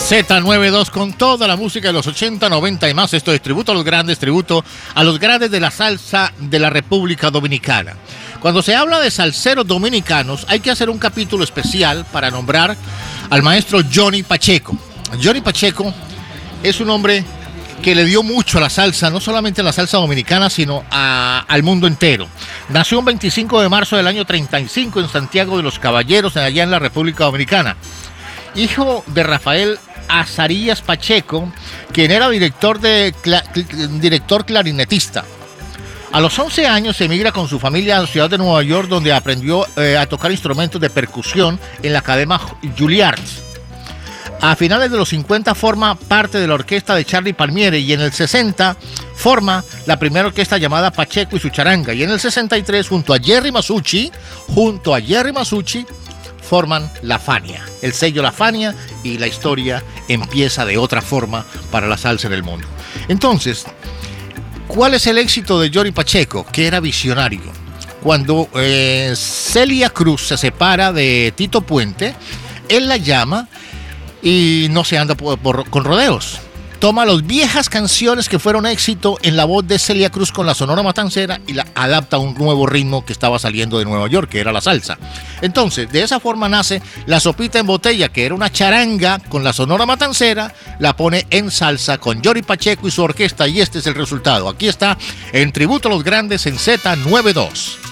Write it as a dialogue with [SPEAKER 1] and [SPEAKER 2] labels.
[SPEAKER 1] Z92 con toda la música de los 80, 90 y más. Esto es tributo a los grandes de la salsa de la República Dominicana. Cuando se habla de salseros dominicanos, hay que hacer un capítulo especial para nombrar al maestro Johnny Pacheco. Johnny Pacheco es un hombre que le dio mucho a la salsa, no solamente a la salsa dominicana, sino al mundo entero. Nació un 25 de marzo del año 35 en Santiago de los Caballeros, allá en la República Dominicana. Hijo de Rafael Azarías Pacheco, quien era director clarinetista. A los 11 años se emigra con su familia a la ciudad de Nueva York, donde aprendió a tocar instrumentos de percusión en la Academia Juilliard. A finales de los 50 forma parte de la orquesta de Charlie Palmieri y en el 60 forma la primera orquesta llamada Pacheco y su charanga. Y en el 63 junto a Jerry Masucci forman La Fania, el sello La Fania, y la historia empieza de otra forma para la salsa en el mundo. Entonces, ¿cuál es el éxito de Johnny Pacheco? Que era visionario. Cuando Celia Cruz se separa de Tito Puente, él la llama y no se anda con rodeos. Toma las viejas canciones que fueron éxito en la voz de Celia Cruz con la Sonora Matancera y la adapta a un nuevo ritmo que estaba saliendo de Nueva York, que era la salsa. Entonces, de esa forma nace La Sopita en Botella, que era una charanga con la Sonora Matancera, la pone en salsa con Johnny Pacheco y su orquesta, y este es el resultado. Aquí está en tributo a los grandes en Z92.